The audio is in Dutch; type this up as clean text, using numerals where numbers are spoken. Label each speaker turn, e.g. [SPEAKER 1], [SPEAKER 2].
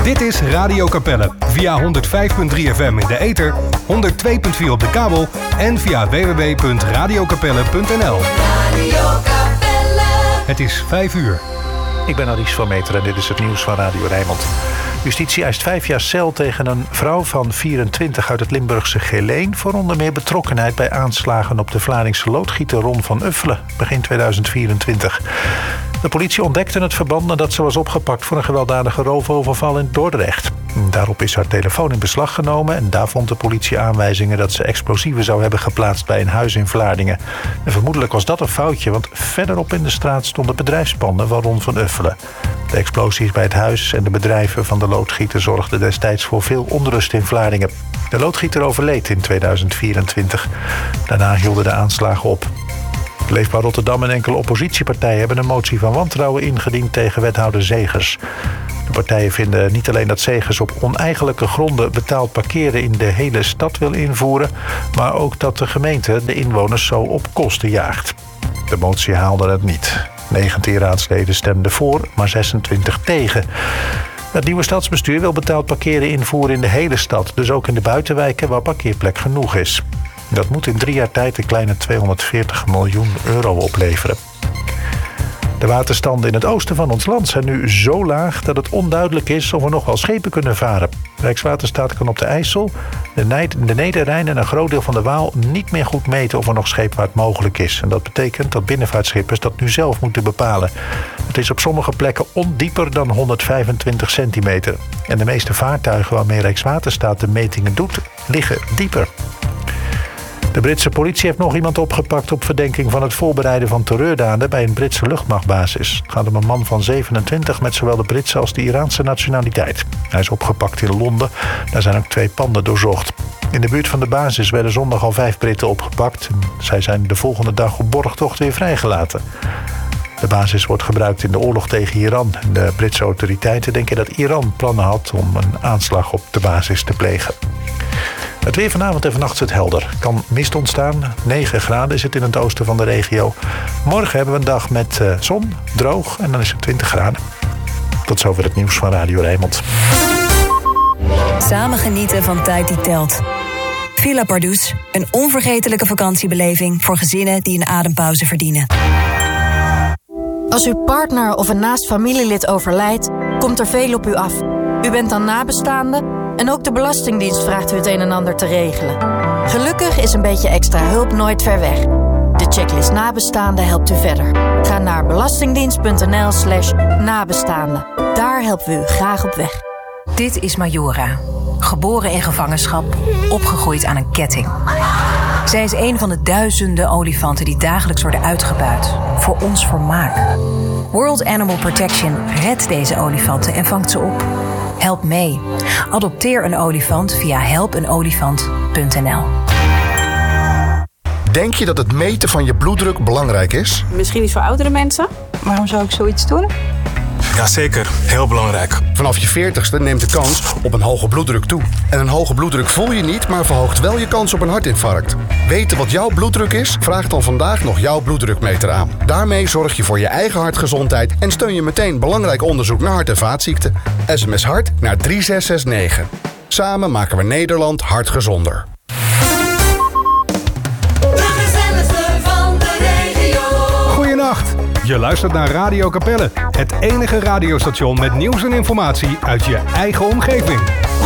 [SPEAKER 1] Dit is Radio Capelle via 105.3 FM in de ether, 102.4 op de kabel en via www.radiocapelle.nl.
[SPEAKER 2] Radio Capelle.
[SPEAKER 1] Het is 5 uur.
[SPEAKER 3] Ik ben Aries van Meter en dit is het nieuws van Radio Rijnmond. Justitie eist 5 jaar cel tegen een vrouw van 24 uit het Limburgse Geleen voor onder meer betrokkenheid bij aanslagen op de Vlaardingse loodgieter Ron van Uffelen begin 2024. De politie ontdekte het verband nadat ze was opgepakt voor een gewelddadige roofoverval in Dordrecht. Daarop is haar telefoon in beslag genomen en daar vond de politie aanwijzingen dat ze explosieven zou hebben geplaatst bij een huis in Vlaardingen. En vermoedelijk was dat een foutje, want verderop in de straat stonden bedrijfspanden van Ron van Uffelen. De explosies bij het huis en de bedrijven van de loodgieter zorgden destijds voor veel onrust in Vlaardingen. De loodgieter overleed in 2024. Daarna hielden de aanslagen op. Leefbaar Rotterdam en enkele oppositiepartijen hebben een motie van wantrouwen ingediend tegen wethouder Zegers. De partijen vinden niet alleen dat Zegers op oneigenlijke gronden betaald parkeren in de hele stad wil invoeren, maar ook dat de gemeente de inwoners zo op kosten jaagt. De motie haalde het niet. 19 raadsleden stemden voor, maar 26 tegen. Het nieuwe stadsbestuur wil betaald parkeren invoeren in de hele stad, dus ook in de buitenwijken waar parkeerplek genoeg is. Dat moet in 3 jaar tijd een kleine 240 miljoen euro opleveren. De waterstanden in het oosten van ons land zijn nu zo laag dat het onduidelijk is of er nog wel schepen kunnen varen. Rijkswaterstaat kan op de IJssel, de Nederrijn en een groot deel van de Waal niet meer goed meten of er nog scheepvaart mogelijk is. En dat betekent dat binnenvaartschippers dat nu zelf moeten bepalen. Het is op sommige plekken ondieper dan 125 centimeter. En de meeste vaartuigen waarmee Rijkswaterstaat de metingen doet, liggen dieper. De Britse politie heeft nog iemand opgepakt op verdenking van het voorbereiden van terreurdaden bij een Britse luchtmachtbasis. Het gaat om een man van 27 met zowel de Britse als de Iraanse nationaliteit. Hij is opgepakt in Londen. Daar zijn ook 2 panden doorzocht. In de buurt van de basis werden zondag al 5 Britten opgepakt. Zij zijn de volgende dag op borgtocht weer vrijgelaten. De basis wordt gebruikt in de oorlog tegen Iran. De Britse autoriteiten denken dat Iran plannen had om een aanslag op de basis te plegen. Het weer vanavond en vannacht is het helder. Kan mist ontstaan. 9 graden is het in het oosten van de regio. Morgen hebben we een dag met zon, droog en dan is het 20 graden. Tot zover het nieuws van Radio Rijnmond.
[SPEAKER 4] Samen genieten van tijd die telt. Villa Pardoes, een onvergetelijke vakantiebeleving voor gezinnen die een adempauze verdienen.
[SPEAKER 5] Als uw partner of een naast familielid overlijdt, komt er veel op u af. U bent dan nabestaande en ook de Belastingdienst vraagt u het een en ander te regelen. Gelukkig is een beetje extra hulp nooit ver weg. De checklist nabestaanden helpt u verder. Ga naar belastingdienst.nl/nabestaanden. Daar helpen we u graag op weg.
[SPEAKER 6] Dit is Majora. Geboren in gevangenschap, opgegroeid aan een ketting. Zij is een van de duizenden olifanten die dagelijks worden uitgebuit. Voor ons vermaak. World Animal Protection redt deze olifanten en vangt ze op. Help mee. Adopteer een olifant via helpenolifant.nl.
[SPEAKER 7] Denk je dat het meten van je bloeddruk belangrijk is?
[SPEAKER 8] Misschien iets voor oudere mensen. Waarom zou ik zoiets doen?
[SPEAKER 9] Jazeker, heel belangrijk.
[SPEAKER 7] Vanaf je 40ste neemt de kans op een hoge bloeddruk toe. En een hoge bloeddruk voel je niet, maar verhoogt wel je kans op een hartinfarct. Weten wat jouw bloeddruk is? Vraag dan vandaag nog jouw bloeddrukmeter aan. Daarmee zorg je voor je eigen hartgezondheid en steun je meteen belangrijk onderzoek naar hart- en vaatziekten. SMS hart naar 3669. Samen maken we Nederland hartgezonder.
[SPEAKER 1] Goedenacht. Je luistert naar Radio Capelle, het enige radiostation met nieuws en informatie uit je eigen omgeving.